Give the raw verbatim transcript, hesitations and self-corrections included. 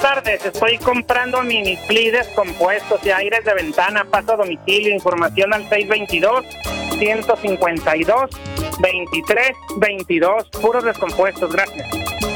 tardes. Estoy comprando mini pli descompuestos y aires de ventana. Paso a domicilio. Información al seis veintidós, ciento cincuenta y dos, veintitrés veintidós. Puros descompuestos. Gracias.